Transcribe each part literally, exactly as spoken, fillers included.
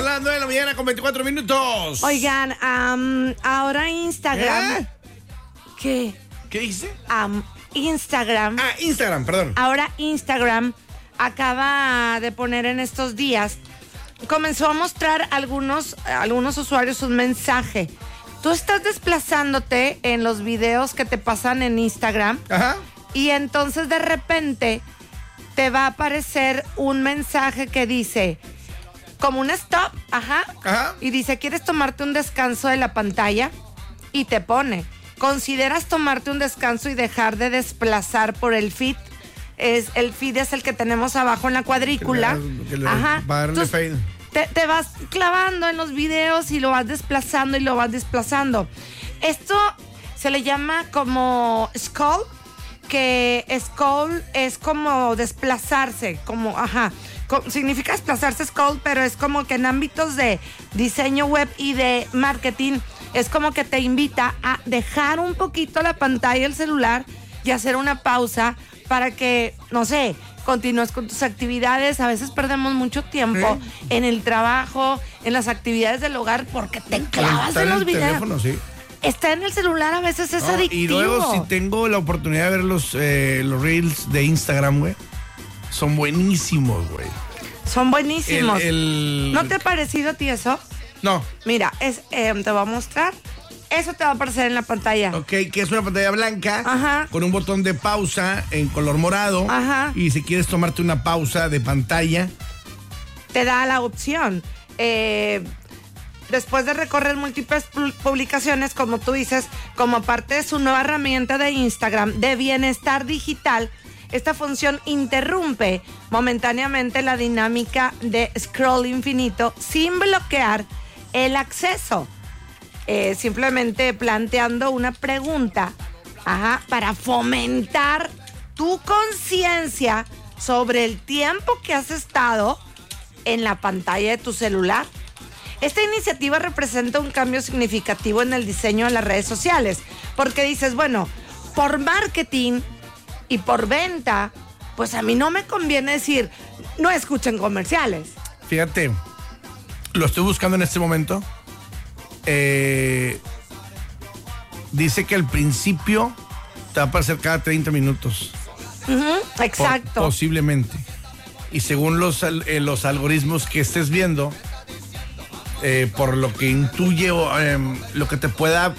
Son las nueve de la mañana con veinticuatro minutos. Oigan, um, ahora Instagram. ¿Eh? ¿Qué? ¿Qué dice? Um, Instagram. Ah, Instagram, perdón. Ahora Instagram acaba de poner en estos días, comenzó a mostrar algunos, algunos usuarios un mensaje. Tú estás desplazándote en los videos que te pasan en Instagram. Ajá. Y entonces de repente te va a aparecer un mensaje que dice, como un stop, ajá, Ajá. y dice, ¿quieres tomarte un descanso de la pantalla? Y te pone, ¿consideras tomarte un descanso y dejar de desplazar por el feed? Es, el feed es el que tenemos abajo en la cuadrícula. Que le- que le- Ajá. va a darle Entonces, fade. te, te vas clavando en los videos y lo vas desplazando y lo vas desplazando. Esto se le llama como scroll, que scroll es como desplazarse, como, ajá, co- significa desplazarse scroll, pero es como que en ámbitos de diseño web y de marketing, es como que te invita a dejar un poquito la pantalla del celular y hacer una pausa para que, no sé, continúes con tus actividades. A veces perdemos mucho tiempo Sí. en el trabajo, en las actividades del hogar, porque te clavas Está en los el videos. teléfono, sí. Está en el celular, a veces es No, adictivo. y luego, si tengo la oportunidad de ver los, eh, los reels de Instagram, güey, son buenísimos, güey. Son buenísimos. El, el- ¿No te ha parecido a ti eso? No. Mira, es, eh, te voy a mostrar. Eso te va a aparecer en la pantalla. Ok, que es una pantalla blanca. Ajá. Con un botón de pausa en color morado. Ajá. Y si quieres tomarte una pausa de pantalla. Te da la opción. Eh, después de recorrer múltiples pu- publicaciones, como tú dices, como parte de su nueva herramienta de Instagram de bienestar digital, esta función interrumpe momentáneamente la dinámica de scroll infinito sin bloquear el acceso. Eh, simplemente planteando una pregunta, ajá, para fomentar tu conciencia sobre el tiempo que has estado en la pantalla de tu celular. Esta iniciativa representa un cambio significativo en el diseño de las redes sociales, porque dices, bueno, por marketing y por venta, pues a mí no me conviene decir, no escuchen comerciales. Fíjate, lo estoy buscando en este momento. Eh, dice que al principio te va a aparecer cada treinta minutos. Ujú, Po- exacto. posiblemente. Y según los, al- eh, los algoritmos que estés viendo, eh, por lo que intuye o em, lo que te pueda...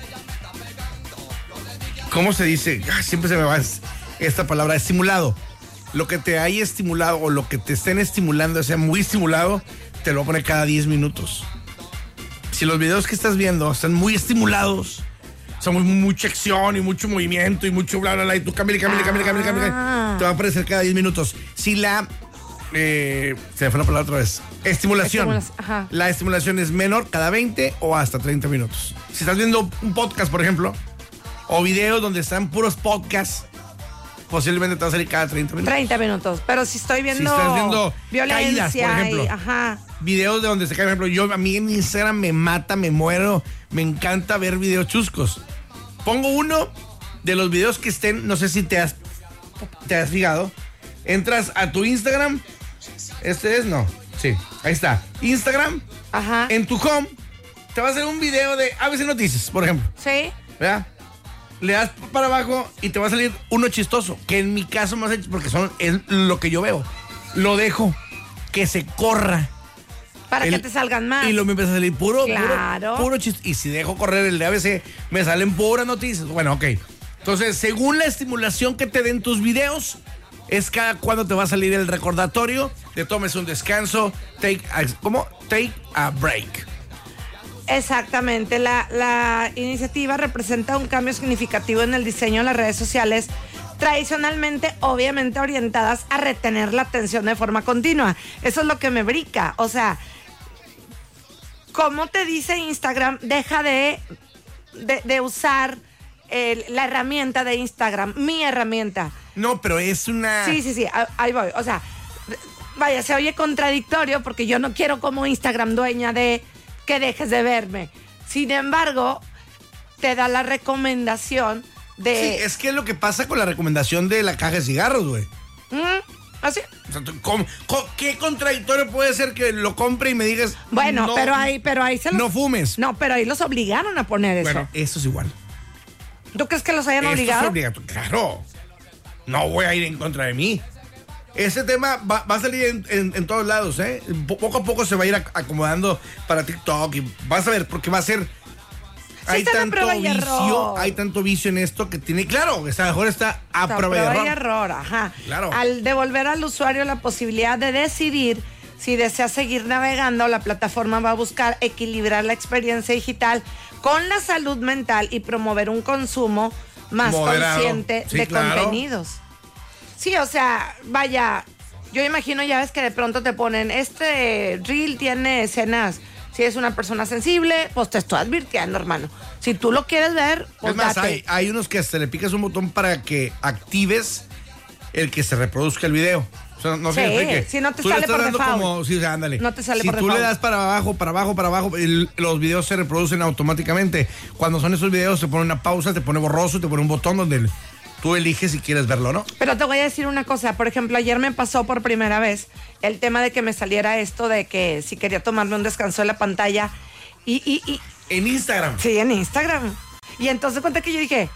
¿Cómo se dice? Ah, siempre se me va es- esta palabra, estimulado. Lo que te haya estimulado o lo que te estén estimulando, sea muy estimulado, te lo va a poner cada diez minutos. Si los videos que estás viendo están muy estimulados, son muy- mucha acción y mucho movimiento y mucho bla, bla, bla, y tú cámbiale, cámbiale, cámbiale, cámbiale, cámbiale, Ah. te va a aparecer cada diez minutos. Si la... Eh, se me fue la palabra otra vez. Estimulación. Estimulación, ajá. La estimulación es menor cada veinte o hasta treinta minutos. Si estás viendo un podcast, por ejemplo, o videos donde están puros podcasts, posiblemente te va a salir cada treinta minutos. treinta minutos. Pero si estoy viendo, Si estás viendo violencia, caídas, por ejemplo. y, ajá. Videos de donde se cae, por ejemplo, yo a mí en Instagram me mata, me muero, me encanta ver videos chuscos. Pongo uno de los videos que estén, no sé si te has, te has fijado, entras a tu Instagram, este es, no, sí, ahí está, Instagram, Ajá. en tu home, te va a hacer un video de A B C Noticias, por ejemplo, Sí. ¿verdad? Le das para abajo y te va a salir uno chistoso, que en mi caso más hecho, porque son, es lo que yo veo, lo dejo que se corra. Para El- que te salgan más. Y lo me empieza a salir puro, Claro. puro, puro chiste. Y si dejo correr el de A B C, me salen puras noticias. Bueno, ok. Entonces, según la estimulación que te den tus videos, es cada cuando te va a salir el recordatorio de tomes un descanso, take a, ¿cómo? Take a break. Exactamente, la, la iniciativa representa un cambio significativo en el diseño de las redes sociales, tradicionalmente, obviamente, orientadas a retener la atención de forma continua. Eso es lo que me brinca. O sea, ¿cómo te dice Instagram? Deja de, de, de usar el- la herramienta de Instagram, mi herramienta. No, pero es una... Sí, sí, sí, a- ahí voy. O sea, vaya, se oye contradictorio porque yo no quiero como Instagram dueña de que dejes de verme. Sin embargo, te da la recomendación de... Sí, es que es lo que pasa con la recomendación de la caja de cigarros, güey. ¿Mm? ¿Así? O sea, ¿cómo, cómo, ¿qué contradictorio puede ser que lo compre y me digas... Bueno, no, pero ahí, pero ahí se los... No fumes. No, pero ahí los obligaron a poner eso. Bueno, eso es igual. ¿Tú crees que los hayan Esto obligado? es obligatorio. Claro. No voy a ir en contra de mí. Ese tema va, va a salir en, en, en todos lados, ¿eh? Poco a poco se va a ir acomodando para TikTok y vas a ver, porque va a ser... Sí, hay tanto y vicio, error. hay tanto vicio en esto que tiene, claro, que a lo mejor está a Está prueba y error. y error, ajá. Claro. Al devolver al usuario la posibilidad de decidir si desea seguir navegando, la plataforma va a buscar equilibrar la experiencia digital con la salud mental y promover un consumo más moderado. Consciente Sí, de claro. contenidos. Sí, o sea, vaya, yo imagino, ya ves que de pronto te ponen, este reel tiene escenas. Si es una persona sensible, pues te estoy advirtiendo, hermano. Si tú lo quieres ver, pues Es más, date. hay, hay unos que hasta le picas un botón para que actives el que se reproduzca el video. O sea, no Sí, sé, explique. si no te Tú le sale estás por dando default. como, sí, o sea, ándale. No te sale si por tú default. le das para abajo, para abajo, para abajo, el- los videos se reproducen automáticamente. Cuando son esos videos, te pone una pausa, te pone borroso, te pone un botón donde tú eliges si quieres verlo o no. Pero te voy a decir una cosa, por ejemplo, ayer me pasó por primera vez el tema de que me saliera esto de que si quería tomarme un descanso de la pantalla y, y, y En Instagram. sí, en Instagram. Y entonces cuenta que yo dije,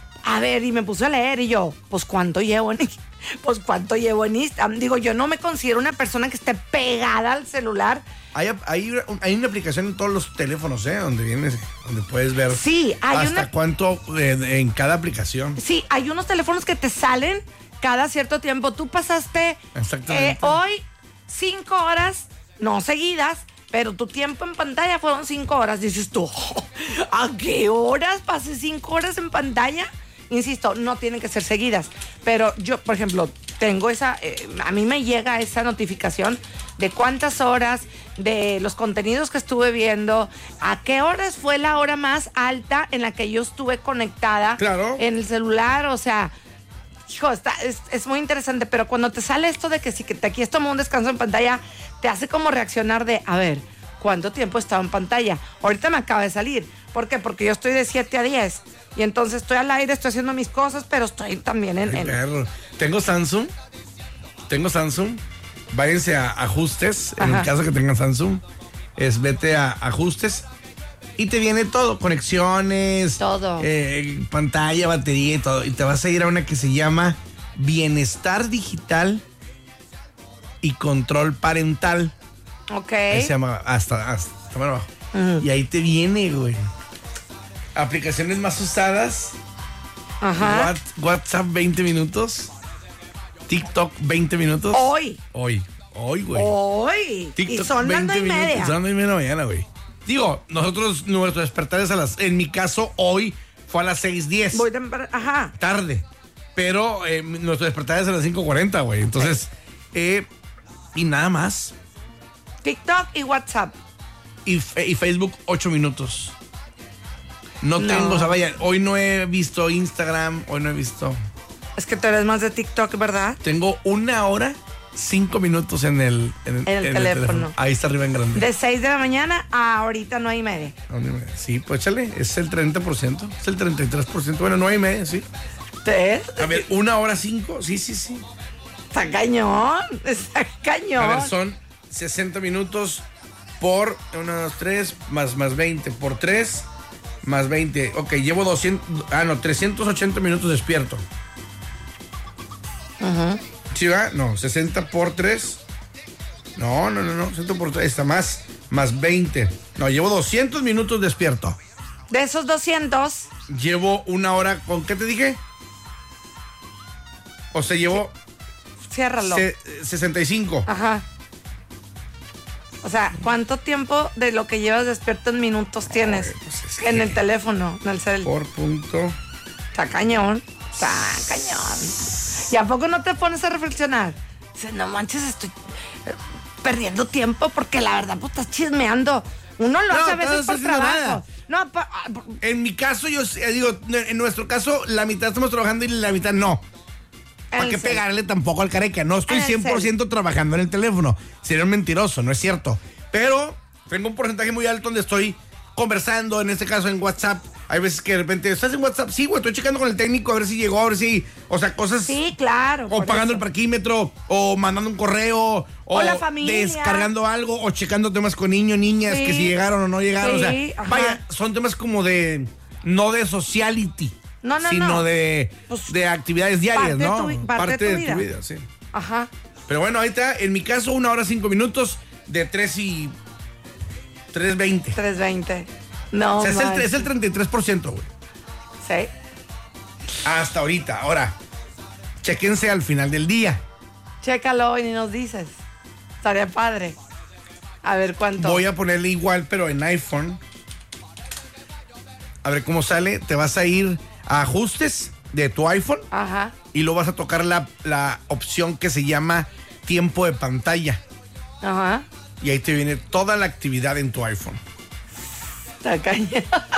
a ver, y me puse a leer y yo, pues cuánto llevo en pues cuánto llevo en Instagram. Digo, yo no me considero una persona que esté pegada al celular. Hay, hay, hay una aplicación en todos los teléfonos, ¿eh? Donde vienes, donde puedes ver Sí, hay hasta una- cuánto eh, en cada aplicación. Sí, hay unos teléfonos que te salen cada cierto tiempo. Tú pasaste Exactamente. eh, hoy cinco horas, no seguidas, pero tu tiempo en pantalla fueron cinco horas. Dices tú, ¿a qué horas pasé cinco horas en pantalla? Insisto, no tienen que ser seguidas. Pero yo, por ejemplo, tengo esa, eh, a mí me llega esa notificación de cuántas horas, de los contenidos que estuve viendo, a qué horas fue la hora más alta en la que yo estuve conectada Claro. en el celular, o sea, hijo, está, es, es muy interesante, pero cuando te sale esto de que si que te quieres tomar un descanso en pantalla, te hace como reaccionar de, a ver, ¿cuánto tiempo he estado en pantalla? Ahorita me acaba de salir. ¿Por qué? Porque yo estoy de siete a diez. Y entonces estoy al aire, estoy haciendo mis cosas, pero estoy también en... Ay, en- perro. Tengo Samsung. Tengo Samsung. Váyanse a ajustes. En Ajá. el caso que tengan Samsung, es vete a ajustes y te viene todo: conexiones, Todo. eh, pantalla, batería y todo. Y te vas a ir a una que se llama Bienestar Digital y Control Parental. Ok. Ahí se llama hasta, hasta, hasta más abajo. Ujú. Y ahí te viene, güey. Aplicaciones más usadas. Ajá. What- WhatsApp veinte minutos. TikTok veinte minutos. Hoy. Hoy. Hoy, güey. Hoy. TikTok Y son las nueve y minutos. media. Son las nueve y media de la mañana, güey. Digo, nosotros, nuestro despertar es a las... En mi caso, hoy fue a las seis diez. Voy temprano. Ajá. Tarde. Pero eh, nuestro despertar es a las cinco cuarenta, güey. Entonces, eh, y nada más. TikTok y WhatsApp. Y, fe- y Facebook, ocho minutos. No, No. tengo, o sea, vaya, hoy no he visto Instagram, hoy no he visto... Es que tú eres más de TikTok, ¿verdad? Tengo una hora, cinco minutos en el, en el, En el teléfono. Ahí está arriba en grande. De seis de la mañana a ahorita nueve y media. Sí, pues échale, es el treinta por ciento, es el treinta y tres por ciento, bueno, nueve y media, sí. ¿Te? A ver, una hora cinco, sí, sí, sí. Está cañón. Está cañón. A ver, son sesenta minutos por uno, dos, tres, más, más veinte, por tres, más veinte. Ok, llevo doscientos, ah, no, trescientos ochenta minutos despierto. Ajá. ¿Sí va? No, sesenta por tres. No, no, no, no, sesenta por tres, está más, más veinte. No, llevo doscientos minutos despierto. De esos doscientos, Llevo una hora, ¿con qué te dije? O sea, llevo ciérralo. se- sesenta y cinco. Ajá. O sea, ¿cuánto tiempo de lo que llevas despierto en minutos tienes? Ay, pues es en que- el teléfono, en el cel. Por punto. Está cañón. Está cañón. ¿Y a poco no te pones a reflexionar? Dices, no manches, estoy eh, perdiendo tiempo porque la verdad, pues estás chismeando. Uno lo No, hace a no veces estás por haciendo trabajo. nada. No, pa- ah, por- En mi caso, yo eh, digo, en nuestro caso, la mitad estamos trabajando y la mitad no. ¿Para el qué cel. pegarle tampoco al careca? No estoy En el cien por ciento trabajando en el teléfono. Sería un mentiroso, no es cierto. Pero tengo un porcentaje muy alto donde estoy conversando, en este caso en WhatsApp, Hay veces que de repente, ¿estás en WhatsApp? Sí, güey, estoy checando con el técnico a ver si llegó, a ver si... O sea, cosas... Sí, claro. O pagando eso. el parquímetro, o mandando un correo, o, O la familia. descargando algo, o checando temas con niños, niñas, Sí. que si llegaron o no llegaron. Sí, o sea, ajá. vaya, son temas como de... No de sociality, No, no, sino no. de, Pues, de actividades diarias, parte de ¿no? tu vi- parte de tu vida. sí. Ajá. Pero bueno, ahí está, en mi caso, una hora cinco minutos de tres y... tres veinte. tres veinte. No, O sea, es el, manches. es el treinta y tres por ciento, güey. Sí. Hasta ahorita. Ahora, chéquense al final del día. Chécalo y ni nos dices. Estaría padre. A ver cuánto. Voy a ponerle igual, pero en iPhone. A ver cómo sale. Te vas a ir a ajustes de tu iPhone Ajá. y lo vas a tocar la, la opción que se llama tiempo de pantalla. Ajá. Y ahí te viene toda la actividad en tu iPhone. Está cañón.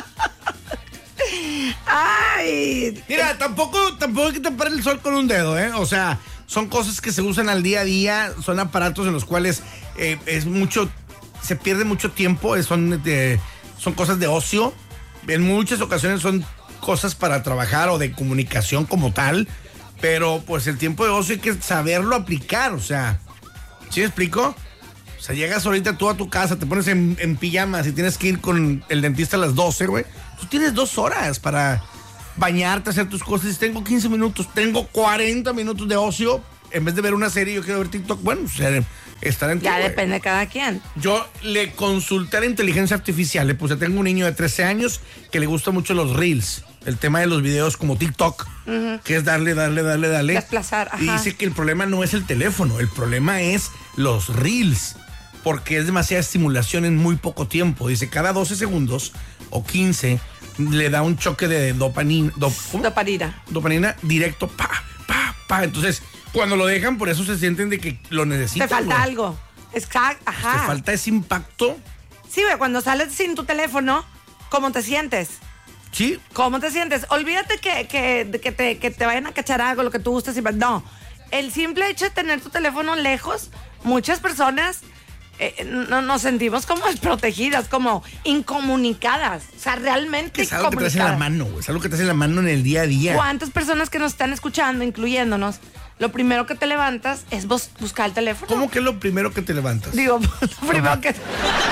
Ay. Mira, tampoco, tampoco hay que tapar el sol con un dedo, ¿eh? O sea, son cosas que se usan al día a día, son aparatos en los cuales eh, es mucho, se pierde mucho tiempo, son, de, son cosas de ocio. En muchas ocasiones son cosas para trabajar o de comunicación como tal, pero pues el tiempo de ocio hay que saberlo aplicar, o sea, ¿sí me explico? O sea, llegas ahorita tú a tu casa, te pones en, en pijamas y tienes que ir con el dentista a las doce, güey. Tú tienes dos horas para bañarte, hacer tus cosas. Y tengo quince minutos, tengo cuarenta minutos de ocio. En vez de ver una serie, yo quiero ver TikTok. Bueno, o sea, estar en ti, Ya güey. depende de cada quien. Yo le consulté a la inteligencia artificial. Le puse, tengo un niño de trece años que le gusta mucho los reels. El tema de los videos como TikTok, uh-huh. que es darle, darle, darle, darle. Desplazar, ajá. Y dice que el problema no es el teléfono, el problema es los reels. Porque es demasiada estimulación en muy poco tiempo. Dice, cada doce segundos o quince le da un choque de dopamina. Dop, Dopamina. Dopamina directo, pa, pa, pa. Entonces, cuando lo dejan, por eso se sienten de que lo necesitan. Te falta güey. algo. Exacto, ajá. Te falta ese impacto. Sí, güey, cuando sales sin tu teléfono, ¿cómo te sientes? Sí. ¿Cómo te sientes? Olvídate que, que, que, te, que te vayan a cachar algo, lo que tú gustes. No. El simple hecho de tener tu teléfono lejos, muchas personas eh, no, nos sentimos como desprotegidas, como incomunicadas. O sea, realmente Es algo que te hace en la incomunicadas. mano, güey. Es algo que te hace en la mano en el día a día. ¿Cuántas personas que nos están escuchando, incluyéndonos, lo primero que te levantas es bus- buscar el teléfono? ¿Cómo que es lo primero que te levantas? Digo, lo primero que...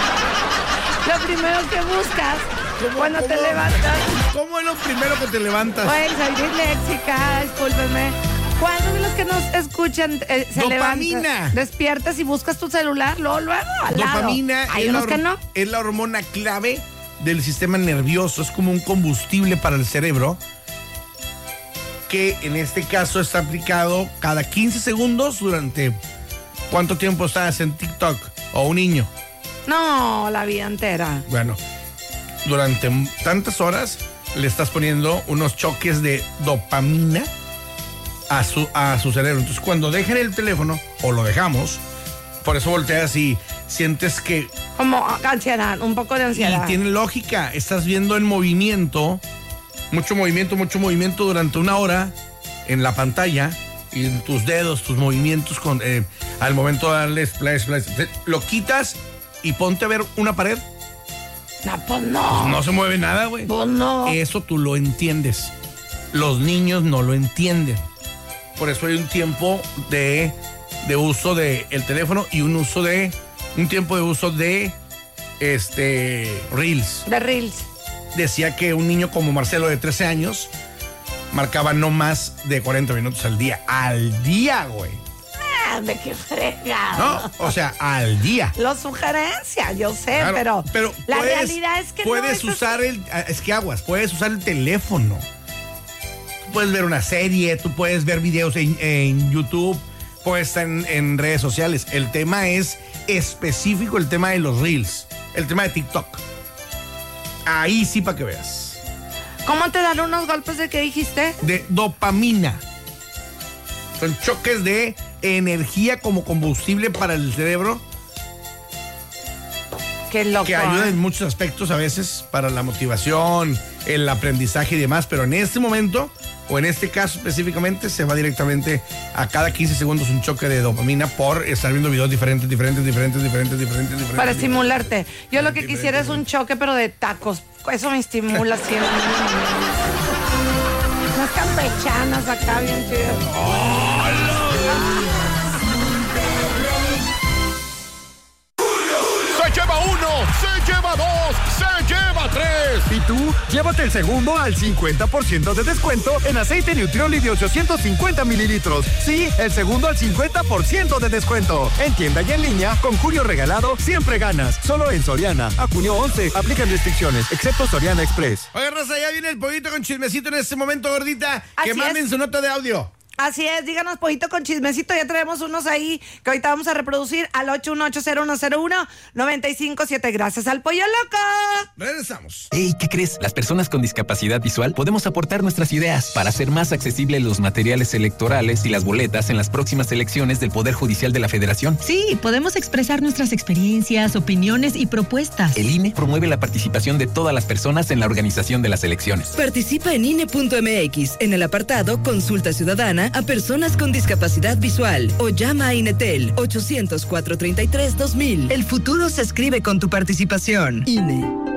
Lo primero que buscas cuando te levantas... ¿Cómo es lo primero que te levantas? Güey, soy disléxica, discúlpeme. ¿Cuántos de los que nos escuchan eh, se Dopamina. levantan? Despiertas y buscas tu celular, luego, luego, al lado. Dopamina Hay es, unos la, que no. es la hormona clave del sistema nervioso. Es como un combustible para el cerebro que en este caso está aplicado cada quince segundos durante... ¿Cuánto tiempo estás en TikTok? O un niño. No, la vida entera. Bueno, durante tantas horas le estás poniendo unos choques de dopamina a su, a su cerebro. Entonces, cuando dejen el teléfono, o lo dejamos, por eso volteas y sientes que... Como ansiedad, un poco de ansiedad. Y tiene lógica, estás viendo en movimiento, mucho movimiento, mucho movimiento durante una hora en la pantalla y en tus dedos, tus movimientos con, eh, al momento de darle splash, splash, lo quitas y ponte a ver una pared. No, pues no. No se mueve nada, güey. Pues no. Eso tú lo entiendes. Los niños no lo entienden. Por eso hay un tiempo de, de uso del teléfono y un uso de un tiempo de uso de este Reels. De Reels. Decía que un niño como Marcelo de trece años marcaba no más de cuarenta minutos al día. Al día, güey. Ah, de qué fregado. No, o sea, al día. Los sugerencias, yo sé, Claro, pero, pero la puedes- realidad es que puedes no es usar así. el es que aguas, puedes usar el teléfono. Tú puedes ver una serie, tú puedes ver videos en, en YouTube, puedes estar en, en redes sociales. El tema es específico, el tema de los Reels, el tema de TikTok. Ahí sí para que veas. ¿Cómo te dan unos golpes de qué dijiste? De dopamina. Son choques de energía como combustible para el cerebro Qué loco. que ayudan ¿eh? en muchos aspectos a veces para la motivación, el aprendizaje y demás, pero en este momento o en este caso específicamente se va directamente a cada quince segundos un choque de dopamina por estar viendo videos diferentes, diferentes, diferentes, diferentes, diferentes, diferentes. Para estimularte. Yo lo que quisiera es un choque, pero de tacos. Eso me estimula siempre. Unas campechanas acá bien chidas. ¡Oh, Se lleva uno, se lleva dos, se lleva tres. ¿Y tú? Llévate el segundo al cincuenta por ciento de descuento en aceite Nutrioli de ochocientos cincuenta mililitros. Sí, el segundo al cincuenta por ciento de descuento. En tienda y en línea, con Julio Regalado, siempre ganas. Solo en Soriana. A junio once, aplican restricciones, excepto Soriana Express. Oye, Rosa, ya viene el pollito con chismecito en este momento, gordita. Así que manden es. su nota de audio. Así es, díganos, pollito con chismecito, ya traemos unos ahí que ahorita vamos a reproducir al ocho uno ocho cero uno cero uno nueve cinco siete. Gracias al Pollo Loco. Regresamos. Hey, ¿qué crees? Las personas con discapacidad visual podemos aportar nuestras ideas para hacer más accesibles los materiales electorales y las boletas en las próximas elecciones del Poder Judicial de la Federación. Sí, podemos expresar nuestras experiencias, opiniones y propuestas. El I N E promueve la participación de todas las personas en la organización de las elecciones. Participa en I N E punto M X en el apartado Consulta Ciudadana a personas con discapacidad visual o llama a Inetel ochocientos cuatro treinta y tres dos mil. El futuro se escribe con tu participación. I N E.